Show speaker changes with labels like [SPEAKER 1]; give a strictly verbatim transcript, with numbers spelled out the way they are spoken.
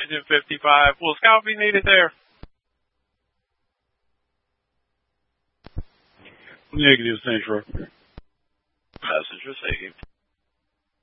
[SPEAKER 1] Engine fifty-five. Will scout be needed there?
[SPEAKER 2] Negative, Central.
[SPEAKER 1] Message received.